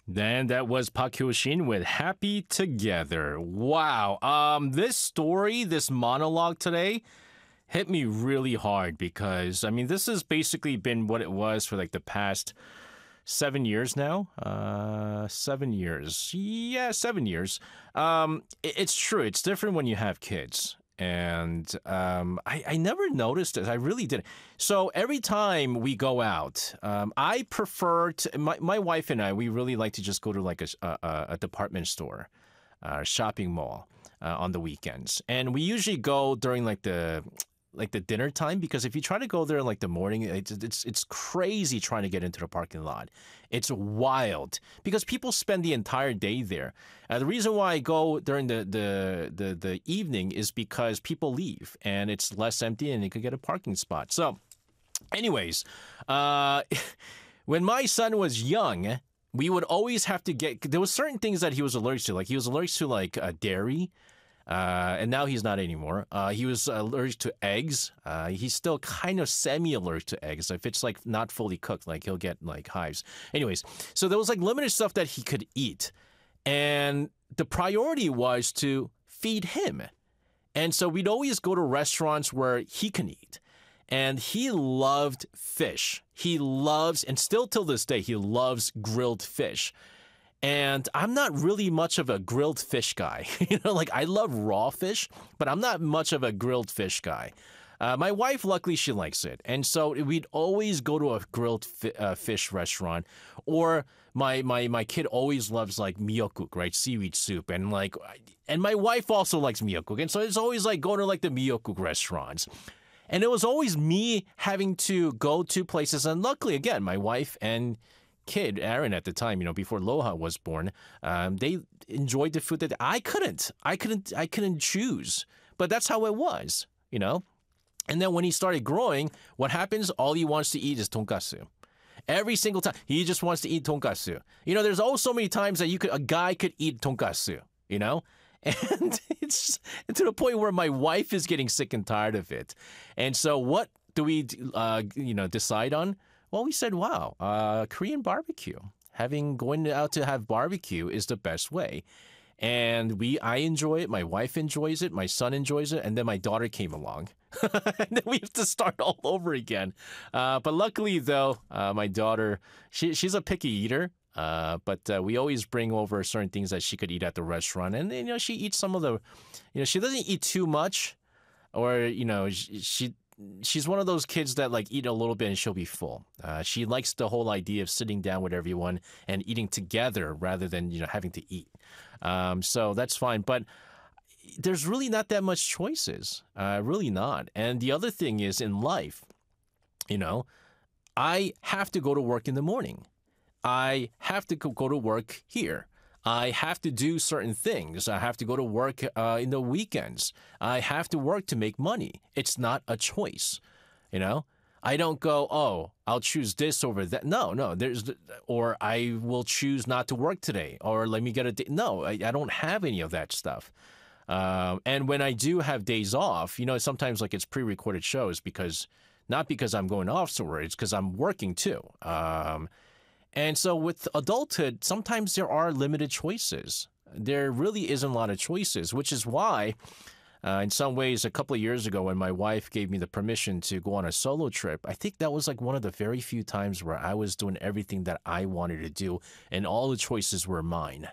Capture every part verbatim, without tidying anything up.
Then that was Park Hyo-shin with Happy Together. Wow. Um this story, this monologue today hit me really hard because I mean this has basically been what it was for like the past seven years now. Uh seven years. Yeah, seven years. Um i- it's true. It's different when you have kids. And um, I, I never noticed it. I really didn't. So every time we go out, um, I prefer to. My, my wife and I, we really like to just go to like a, a, a department store, uh, shopping mall uh, on the weekends, and we usually go during like the like the dinner time because if you try to go there in like the morning, it's it's it's crazy trying to get into the parking lot. It's wild because people spend the entire day there. Uh, the reason why I go during the, the the the evening is because people leave and it's less empty and you could get a parking spot. So, anyways, uh, when my son was young, we would always have to get. There was certain things that he was allergic to, like he was allergic to like uh, dairy. Uh, and now he's not anymore. Uh, he was allergic to eggs. Uh, he's still kind of semi-allergic to eggs. If it's like not fully cooked, like he'll get like hives. Anyways, so there was like limited stuff that he could eat, and the priority was to feed him. And so we'd always go to restaurants where he can eat. And he loved fish. He loves, and still till this day, he loves grilled fish. And I'm not really much of a grilled fish guy. you know, like I love raw fish, but I'm not much of a grilled fish guy. Uh, my wife, luckily, she likes it. And so we'd always go to a grilled fi- uh, fish restaurant. Or my, my, my kid always loves like miyeokguk, right? Seaweed soup. And like, and my wife also likes miyeokguk. And so it's always like going to like the miyeokguk restaurants. And it was always me having to go to places. And luckily, again, my wife and kid, Aaron, at the time, you know, before Loha was born, um, they enjoyed the food that I couldn't. I couldn't. I couldn't choose. But that's how it was, you know. And then when he started growing, what happens? All he wants to eat is tonkatsu. Every single time, he just wants to eat tonkatsu. You know, there's always so many times that you could a guy could eat tonkatsu. You know. And it's to the point where my wife is getting sick and tired of it. And so, what do we, uh, you know, decide on? Well, we said, wow, uh, Korean barbecue. Having going out to have barbecue is the best way. And we, I enjoy it. My wife enjoys it. My son enjoys it. And then my daughter came along. and then we have to start all over again. Uh, but luckily, though, uh, my daughter, she, she's a picky eater. Uh, but uh, we always bring over certain things that she could eat at the restaurant. And, you know, she eats some of the, you know, she doesn't eat too much. Or, you know, she, she she's one of those kids that like eat a little bit and she'll be full. Uh, she likes the whole idea of sitting down with everyone and eating together rather than, you know, having to eat. Um, so that's fine. But there's really not that much choices. Uh, really not. And the other thing is in life, you know, I have to go to work in the morning. I have to go to work here. I have to do certain things. I have to go to work uh, in the weekends. I have to work to make money. It's not a choice, you know? I don't go, oh, I'll choose this over that. No, no, there's, or I will choose not to work today, or let me get a day. No, I, I don't have any of that stuff. Um, and when I do have days off, you know, sometimes like it's pre-recorded shows because, not because I'm going off somewhere, it's because I'm working too. Um, And so with adulthood, sometimes there are limited choices. There really isn't a lot of choices, which is why, uh, in some ways, a couple of years ago when my wife gave me the permission to go on a solo trip, I think that was like one of the very few times where I was doing everything that I wanted to do and all the choices were mine.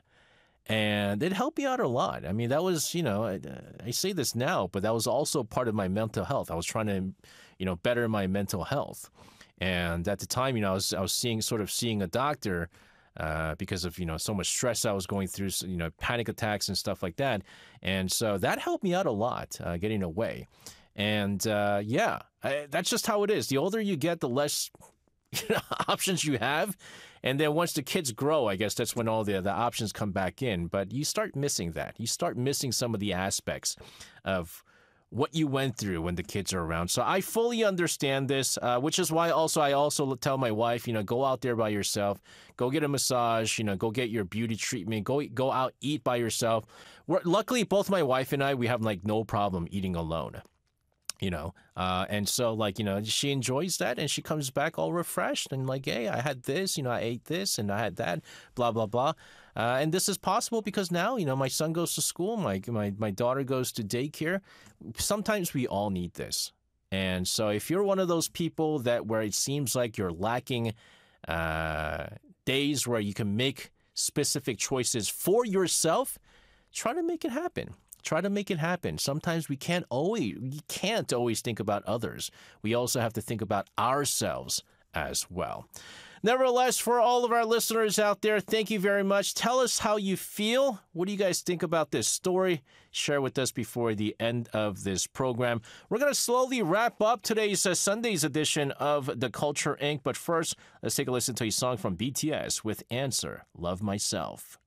And it helped me out a lot. I mean, that was, you know, I, I say this now, but that was also part of my mental health. I was trying to, you know, better my mental health. And at the time, you know, I was I was seeing sort of seeing a doctor uh, because of, you know, so much stress I was going through, you know, panic attacks and stuff like that. And so that helped me out a lot, uh, getting away. And uh, yeah, I, that's just how it is. The older you get, the less you know, options you have. And then once the kids grow, I guess that's when all the, the options come back in. But you start missing that. You start missing some of the aspects of what you went through when the kids are around. So I fully understand this, uh, which is why also I also tell my wife, you know, go out there by yourself, go get a massage, you know, go get your beauty treatment, go go out, eat by yourself. We're, luckily, both my wife and I, we have like no problem eating alone. you know uh and so like you know she enjoys that and she comes back all refreshed and like, hey, I had this, you know I ate this and I had that, blah blah blah. Uh, and this is possible because now, you know my son goes to school, my my my daughter goes to daycare. Sometimes we all need this. And so if you're one of those people that where it seems like you're lacking uh days where you can make specific choices for yourself, try to make it happen. Try to make it happen. Sometimes we can't always we can't always think about others. We also have to think about ourselves as well. Nevertheless, for all of our listeners out there, thank you very much. Tell us how you feel. What do you guys think about this story? Share with us before the end of this program. We're going to slowly wrap up today's uh, Sunday's edition of The Culture Incorporated. But first, let's take a listen to a song from B T S with Answer, Love Myself.